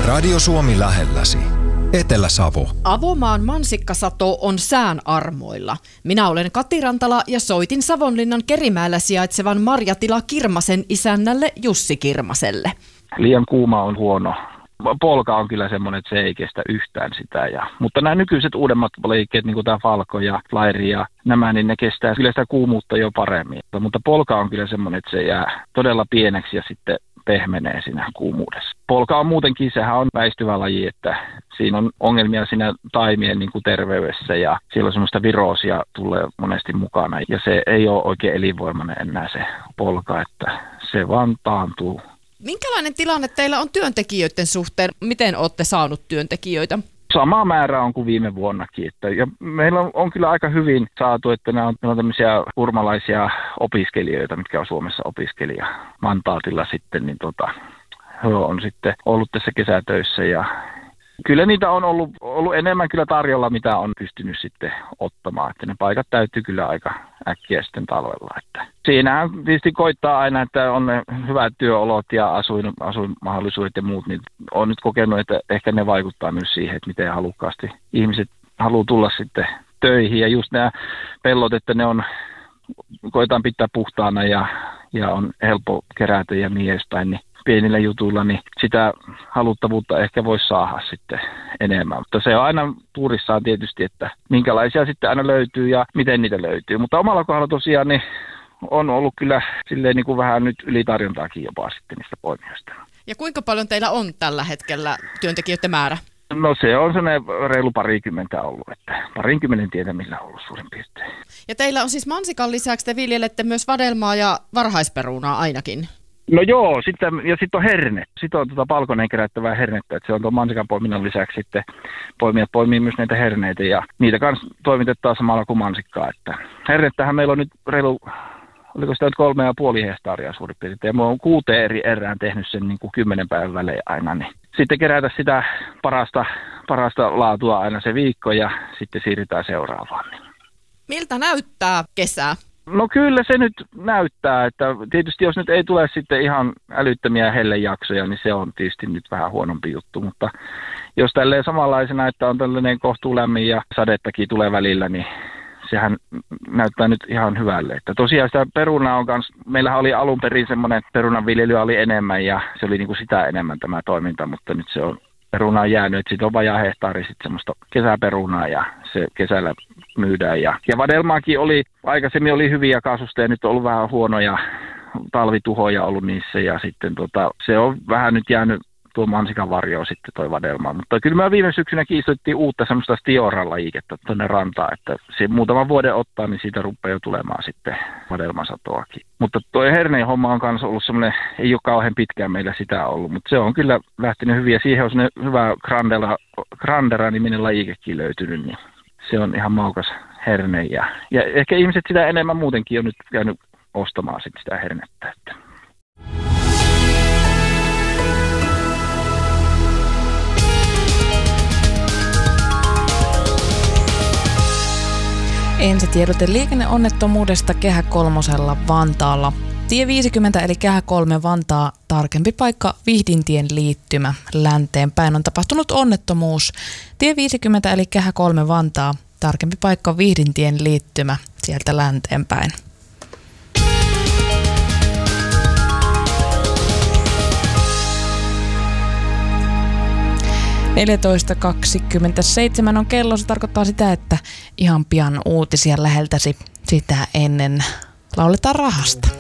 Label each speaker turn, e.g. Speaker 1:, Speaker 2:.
Speaker 1: Radio Suomi lähelläsi. Etelä-Savo.
Speaker 2: Avomaan mansikkasato on sään armoilla. Minä olen Kati Rantala ja soitin Savonlinnan Kerimäellä sijaitsevan marjatila Kirmasen isännälle Jussi Kirmaselle.
Speaker 3: Liian kuuma on huono. Polka on kyllä semmoinen, että se ei kestä yhtään sitä. Mutta nämä nykyiset uudemmat liikkeet, niin kuin tämä Falco ja Flairi ja nämä, niin ne kestää kyllä sitä kuumuutta jo paremmin. Mutta polka on kyllä semmoinen, että se jää todella pieneksi ja sitten pehmenee siinä kuumuudessa. Polka on muutenkin, sehän on väistyvä laji, että siinä on ongelmia siinä taimien niin kuin terveydessä ja siellä on semmoista viroosia tulee monesti mukana. Ja se ei ole oikein elinvoimainen enää se polka, että se vaan taantuu.
Speaker 2: Minkälainen tilanne teillä on työntekijöiden suhteen? Miten olette saanut työntekijöitä?
Speaker 3: Sama määrä on kuin viime vuonnakin. Ja meillä on kyllä aika hyvin saatu, että nämä on tämmöisiä urmalaisia opiskelijoita, mitkä on Suomessa opiskelija mantaatilla sitten, niin he on sitten ollut tässä kesätöissä ja kyllä niitä on ollut enemmän kyllä tarjolla, mitä on pystynyt sitten ottamaan. Että ne paikat täytyy kyllä aika äkkiä sitten talvella. Että siinähän tietysti koittaa aina, että on ne hyvät työolot ja asuinmahdollisuudet ja muut. Niin olen nyt kokenut, että ehkä ne vaikuttaa myös siihen, että miten halukkaasti ihmiset haluaa tulla sitten töihin. Ja just nämä pellot, että ne on, koetaan pitää puhtaana ja on helppo kerätä ja niin edespäin, niin pienillä jutuilla, niin sitä haluttavuutta ehkä voisi saada sitten enemmän. Mutta se on aina tuurissaan tietysti, että minkälaisia sitten aina löytyy ja miten niitä löytyy. Mutta omalla kohdalla tosiaan niin on ollut kyllä silleen niin kuin vähän nyt ylitarjontaakin jopa sitten niistä poimijoista.
Speaker 2: Ja kuinka paljon teillä on tällä hetkellä työntekijöiden määrä?
Speaker 3: No se on sellainen reilu 20 ollut, että 20 tietämillä on ollut suurin piirtein.
Speaker 2: Ja teillä on siis mansikan lisäksi te viljelette myös vadelmaa ja varhaisperunaa ainakin?
Speaker 3: No joo, sitten on herne. Sitten on palkoneen kerättävää hernettä, että se on tuon mansikan poiminnan lisäksi sitten poimijat poimii myös näitä herneitä ja niitä kanssa toimitetaan samalla kuin mansikkaa. Että hernettähän meillä on nyt reilu, oliko sitä nyt 3,5 hehtaaria suurin piirtein. Ja me on 6 eri erään tehnyt sen niin kuin 10 päivän välein aina. Niin sitten kerätä sitä parasta laatua aina se viikko ja sitten siirrytään seuraavaan. Niin.
Speaker 2: Miltä näyttää kesä?
Speaker 3: No kyllä se nyt näyttää, että tietysti jos nyt ei tule sitten ihan älyttömiä hellejaksoja, niin se on tietysti nyt vähän huonompi juttu, mutta jos tälleen samanlaisena, että on tällainen kohtuulämmin ja sadettakin tulee välillä, niin sehän näyttää nyt ihan hyvälle. Että tosiaan sitä perunaa on kanssa, meillähän oli alun perin semmoinen perunanviljely oli enemmän ja se oli niin kuin sitä enemmän tämä toiminta, mutta nyt se on peruna on jäänyt, että siitä on vajaa hehtaari sitten semmoista kesäperunaa ja se kesällä myydään. Ja vadelmaakin aikaisemmin oli hyviä kasvusta ja nyt on ollut vähän huonoja talvituhoja ollut niissä ja sitten se on vähän nyt jäänyt tuo mansikan varjoon sitten toi vadelma. Mutta kyllä me viime syksynä kiistoittiin uutta semmoista stioran-lajiketta tuonne rantaan, että se muutaman vuoden ottaa, niin siitä rupeaa jo tulemaan sitten vadelmasatoakin. Mutta toi herneen homma on kanssa ollut semmoinen, ei ole kauhean pitkään meillä sitä ollut, mutta se on kyllä lähtenyt hyvin ja siihen on semmoinen hyvä Grandera-niminen lajikekin löytynyt, niin se on ihan maukas herne ja ehkä ihmiset sitä enemmän muutenkin on nyt käynyt ostamaan sit sitä hernettä. Että.
Speaker 4: Ensitiedote liikenneonnettomuudesta Kehä kolmosella Vantaalla. Tie 50 eli Kehä 3 Vantaa, tarkempi paikka Vihdintien liittymä. Länteen päin on tapahtunut onnettomuus. Tie 50 eli Kehä 3 Vantaa, tarkempi paikka Vihdintien liittymä sieltä länteen päin. 14.27 on kello. Se tarkoittaa sitä, että ihan pian uutisia läheltäsi sitä ennen lauletaan rahasta.